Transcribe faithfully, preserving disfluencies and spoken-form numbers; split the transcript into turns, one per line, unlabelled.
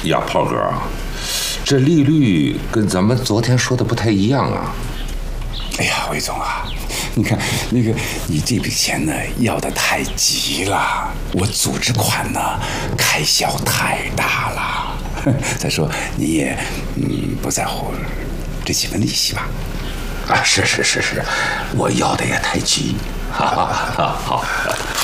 呀，炮哥啊，这利率跟咱们昨天说的不太一样啊。
哎呀，魏总啊，你看那个你这笔钱呢要的太急了，我组织款呢开销太大了。再说你也嗯不在乎这几分利息吧？
啊，是是是是，我要的也太急。好好好。